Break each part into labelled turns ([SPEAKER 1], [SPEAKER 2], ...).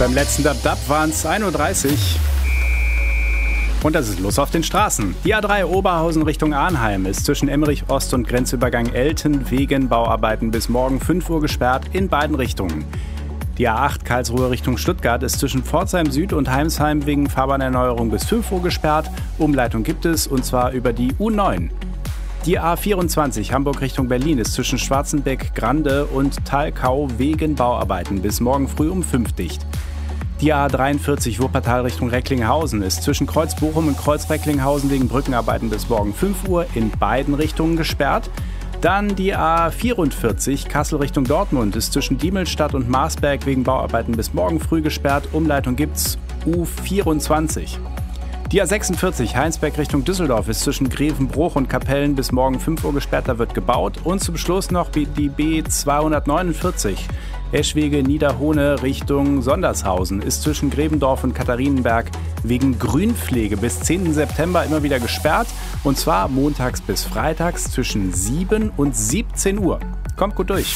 [SPEAKER 1] Beim letzten Dab waren es 1:30 Uhr. Und das ist los auf den Straßen. Die A3 Oberhausen Richtung Arnheim ist zwischen Emmerich Ost und Grenzübergang Elten wegen Bauarbeiten bis morgen 5 Uhr gesperrt in beiden Richtungen. Die A8 Karlsruhe Richtung Stuttgart ist zwischen Pforzheim Süd und Heimsheim wegen Fahrbahnerneuerung bis 5 Uhr gesperrt. Umleitung gibt es, und zwar über die U9. Die A24 Hamburg Richtung Berlin ist zwischen Schwarzenbeck, Grande und Thalkau wegen Bauarbeiten bis morgen früh um 5 dicht. Die A43 Wuppertal Richtung Recklinghausen ist zwischen Kreuz Bochum und Kreuz Recklinghausen wegen Brückenarbeiten bis morgen 5 Uhr in beiden Richtungen gesperrt. Dann die A44 Kassel Richtung Dortmund ist zwischen Diemelstadt und Marsberg wegen Bauarbeiten bis morgen früh gesperrt. Umleitung gibt's U24. Die A46 Heinsberg Richtung Düsseldorf ist zwischen Grevenbruch und Kapellen bis morgen 5 Uhr gesperrt, da wird gebaut. Und zum Schluss noch die B249 Eschwege Niederhohne Richtung Sondershausen ist zwischen Grebendorf und Katharinenberg wegen Grünpflege bis 10. September immer wieder gesperrt. Und zwar montags bis freitags zwischen 7 und 17 Uhr. Kommt gut durch.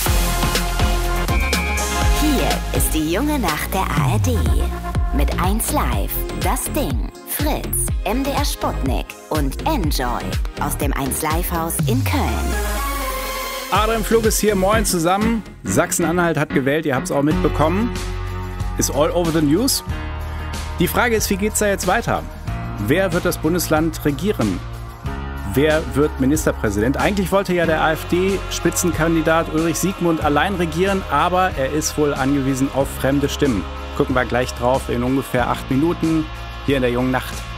[SPEAKER 2] Hier ist die junge Nacht der ARD. Mit 1Live, Das Ding, Fritz, MDR Sputnik und Enjoy aus dem 1Live-Haus in Köln.
[SPEAKER 1] Adrian Flug ist hier, moin zusammen. Sachsen-Anhalt hat gewählt, ihr habt es auch mitbekommen. Ist all over the news. Die Frage ist, wie geht's da jetzt weiter? Wer wird das Bundesland regieren? Wer wird Ministerpräsident? Eigentlich wollte ja der AfD-Spitzenkandidat Ulrich Siegmund allein regieren, aber er ist wohl angewiesen auf fremde Stimmen. Gucken wir gleich drauf in ungefähr 8 Minuten hier in der jungen Nacht.